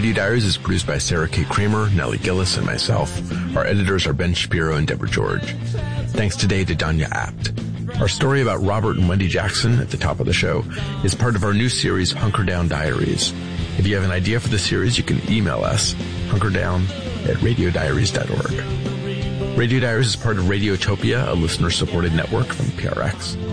Radio Diaries is produced by Sarah K. Kramer, Nellie Gillis, and myself. Our editors are Ben Shapiro and Deborah George. Thanks today to Danya Apt. Our story about Robert and Wendy Jackson at the top of the show is part of our new series, Hunker Down Diaries. If you have an idea for the series, you can email us, hunkerdown@radiodiaries.org. Radio Diaries is part of Radiotopia, a listener-supported network from PRX.